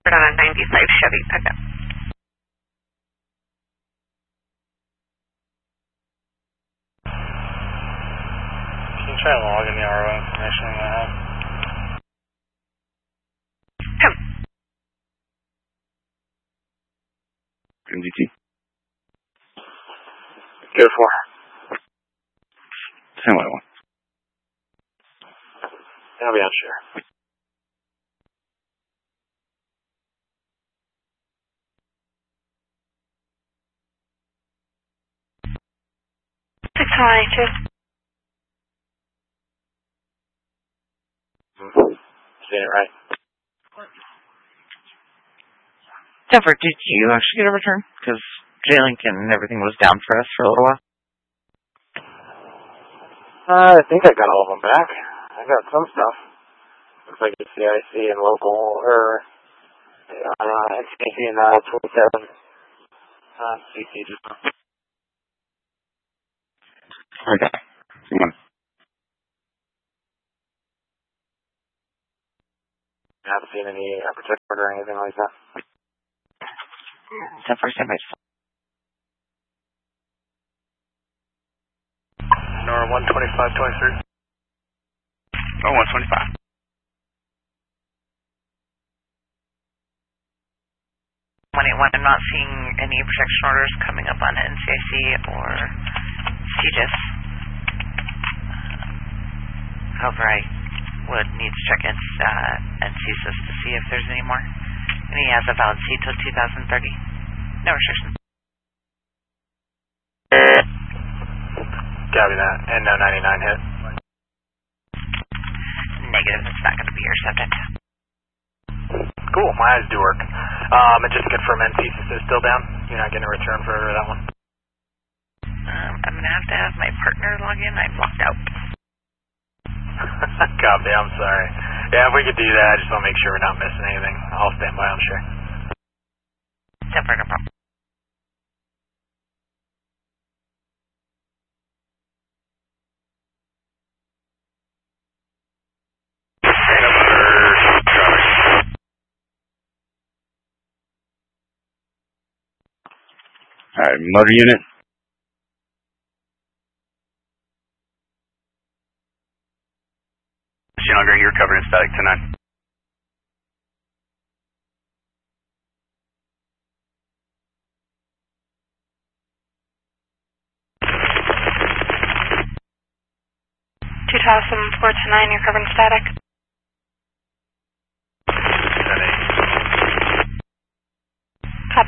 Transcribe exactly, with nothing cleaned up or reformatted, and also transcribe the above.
on a ninety-five Chevy pickup. Can you try to log in the R O information I have? Come. M D T. Go for. Same way one. I'll be on share. Six nine two. Seeing it right. Denver, did you actually get a return? Because J-Link and everything was down for us for a little while. Uh, I think I got all of them back. I got some stuff. Looks like it's C I C and local, or uh, N C C and uh, twenty-seven. Uh, C C just. Okay. Come on. I haven't seen any uh, protect order or anything like that. It's the first time I saw. Nora one twenty-five twenty-three. Oh, one twenty-five. one eighty-one, I'm not seeing any protection orders coming up on N C I C or C G I S. However, I would need to check in uh, N C S I S to see if there's any more. And he has a valid C till two thousand thirty. No restrictions. Copy that. And no ninety-nine hit. Negative, it's not going to be your subject. Cool, my eyes do work. Um, and just to confirm, N C S I S is still down? You're not getting a return for that one? Um, I'm going to have to have my partner log in. I'm locked out. Copy, I'm sorry. Yeah, if we could do that, I just want to make sure we're not missing anything. I'll stand by, I'm sure. Never, no problem. Alright, motor unit. Younger, you're covered in static ten nine. two thousand four to nine, you're covered in static.